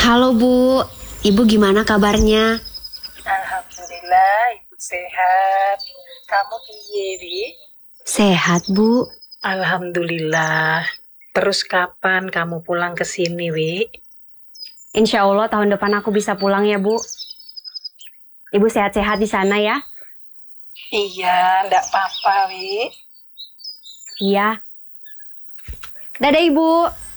Halo Bu, Ibu gimana kabarnya? Alhamdulillah, ibu sehat. Kamu piye, Bi? Sehat Bu. Alhamdulillah. Terus kapan kamu pulang ke sini, Wi? Insya Allah tahun depan aku bisa pulang ya Bu. Ibu sehat-sehat di sana ya? Iya, ndak apa-apa, Wi. Iya. Dadah Ibu.